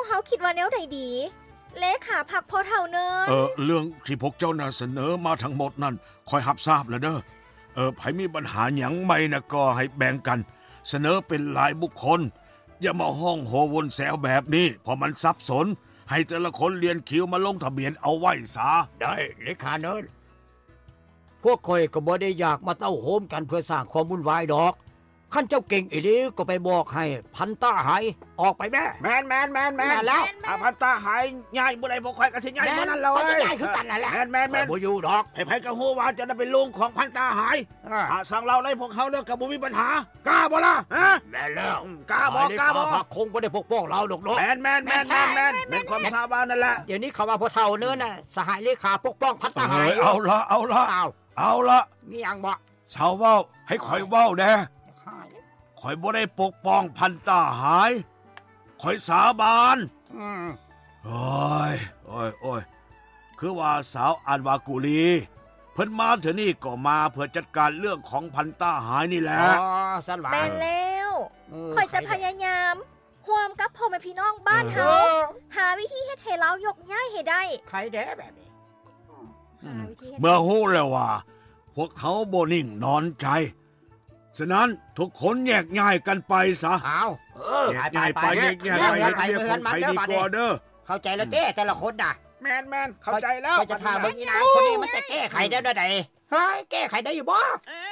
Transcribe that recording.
เฮาคิดว่าแนวใดดีเลขาพักพอเท่าเนินเรื่องที่พวกเจ้าน่ะเสนอมาทั้งหมดนั่นคอยรับทราบแล้วเด้อไผมีปัญหาหยังไม่นะก็ให้แบ่งกันเสนอเป็นรายบุคคลอย่ามาห้องโหวนแซวแบบนี้พอมันสับสนให้แต่ละคนเรียนคิวมาลงทะเบียนเอาไว้ซะได้เลขาเนินพวกคอยก็บ่ได้อยากมาเต้าโหมกันเพื่อสร้างความวุ่นวายดอกขั้นเจ้าเก่งอีนี้ก็ไปบอกให้พันตาหายออกไปแม่แมนแล้วพันตาหายง่ายบ่ได้บ่ค่อยก็สิง่ายบ่นั่นเลยง่ายคือกันนั่นแหละแมนบ่อยู่ดอกไผก็ฮู้ว่าจะได้เป็นลุงของพันตาหายสั่งเราได้พวกเขาแล้วก็บ่มีปัญหากล้าบ่ล่ะฮะแม่นแล้วกล้าบ่พักคงบ่ได้ปกป้องเราดอกแมนเป็นความสาบานนั่นแหละเดี๋ยวนี้เขาว่าพ่อเฒ่าเนินน่ะสหายเลขาปกป้องพันตาหายเอาละมีหยังบ่ชาวเว้าให้ข่อยเว้าแน่ข่อยบ่ได้ปกป้องพันตาหายข่อยสาบานโอ้ยคือว่าสาวอันวากุลีเพิ่นมาเถอะนี่ก็มาเพื่อจัดการเรื่องของพันตาหายนี่แหละสั่นว่าแม่นแล้วข่อยจะพยายามร่วมกับพ่อแม่พี่น้องบ้านเฮาหาวิธีเฮ็ดให้เรายกย้ายให้ได้ใครแด้แบบนี้เมื่อฮู้แล้วว่าพวกเขาบ่นิ่งนอนใจฉะนั้นทุกคนแยกย้ายกันไปซะแยกย้ายไปเรียกคนไทยดีกว่าเด้อเข้าใจแล้วเต้แต่ละคนน่ะแมนเข้าใจแล้วจะถามเบิ่งอีนางคนนี้มันจะแก้ไขได้ได้เฮ้ยแก้ไขได้อยู่บ่